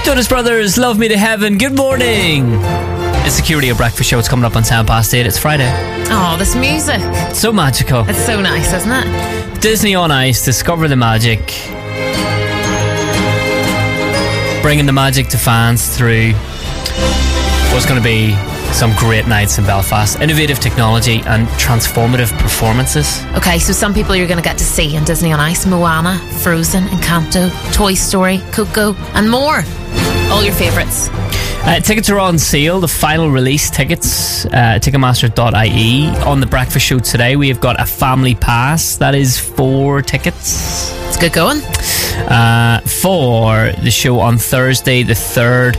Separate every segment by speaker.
Speaker 1: Jonas Brothers, Love Me to Heaven. Good morning. It's the Q Radio Breakfast Show. It's coming up on 8:10. It's Friday.
Speaker 2: Oh, this music.
Speaker 1: It's so magical.
Speaker 2: It's so nice, isn't it?
Speaker 1: Disney on Ice. Discover the magic. Bringing the magic to fans through what's going to be some great nights in Belfast. Innovative technology and transformative performances.
Speaker 2: Okay, so some people you're going to get to see in Disney on Ice: Moana, Frozen, Encanto, Toy Story, Coco, and more. All your favourites.
Speaker 1: Tickets are on sale. The final release tickets, Ticketmaster.ie. On the breakfast show today, we have got a family pass. That is 4 tickets.
Speaker 2: It's good going.
Speaker 1: For the show on Thursday the 3rd.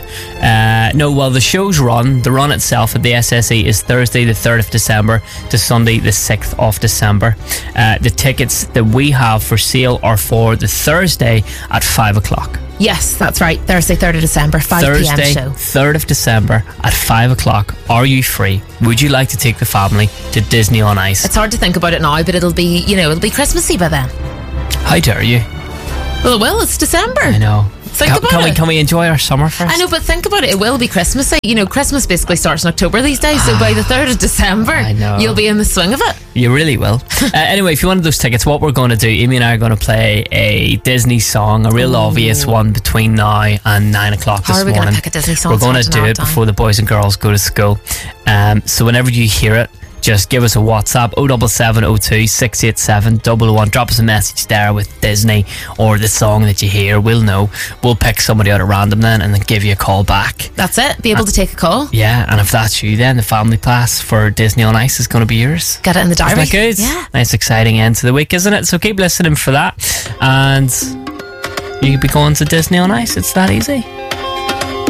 Speaker 1: The run itself at the SSE is Thursday the 3rd of December to Sunday the 6th of December. The tickets that we have for sale are for the Thursday at 5 o'clock.
Speaker 2: Yes, that's right. Thursday, 3rd of December, 5 p.m.
Speaker 1: Thursday,
Speaker 2: show.
Speaker 1: 3rd of December at 5 o'clock. Are you free? Would you like to take the family to Disney on Ice?
Speaker 2: It's hard to think about it now, but it'll be Christmassy by then.
Speaker 1: How dare you?
Speaker 2: Well, it will. It's December.
Speaker 1: I know.
Speaker 2: Think about it.
Speaker 1: Can we enjoy our summer first?
Speaker 2: I know, but think about it. It will be Christmassy. Christmas basically starts in October these days, so by the 3rd of December,
Speaker 1: I know.
Speaker 2: You'll be in the swing of it.
Speaker 1: You really will. Anyway, if you wanted those tickets, what we're going to do, Amy and I are going to play a Disney song, a real obvious one between now and 9 o'clock this morning.
Speaker 2: How are we going to pick a Disney song?
Speaker 1: We're going to do it before the boys and girls go to school. So whenever you hear it, just give us a WhatsApp 07702 687 001. Drop us a message there with Disney or the song that you hear. We'll know. We'll pick somebody out at random then and then give you a call back.
Speaker 2: That's it. Be able to take a call.
Speaker 1: Yeah, and if that's you, then the family pass for Disney on Ice is going to be yours.
Speaker 2: Get it in the diary.
Speaker 1: Isn't that good?
Speaker 2: Yeah.
Speaker 1: Nice exciting end to the week, isn't it? So keep listening for that, and you'll be going to Disney on Ice. It's that easy.